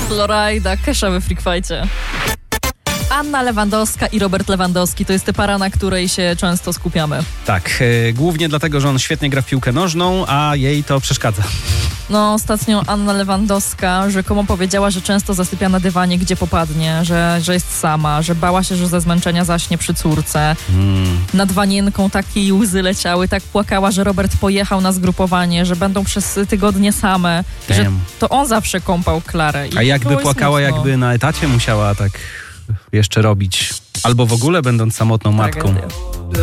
Florida, Kesha we Freakfightie. Anna Lewandowska i Robert Lewandowski to jest para, na której się często skupiamy. Tak, głównie dlatego, że on świetnie gra w piłkę nożną, a jej to przeszkadza. No, ostatnio Anna Lewandowska rzekomo powiedziała, że często zasypia na dywanie, gdzie popadnie, że jest sama, że bała się, że ze zmęczenia zaśnie przy córce. Nad Wanienką takie łzy leciały, tak płakała, że Robert pojechał na zgrupowanie, że będą przez tygodnie same. Że to on zawsze kąpał Klarę. A jakby płakała, jakby na etacie musiała tak jeszcze robić. Albo w ogóle będąc samotną matką. Tragedia.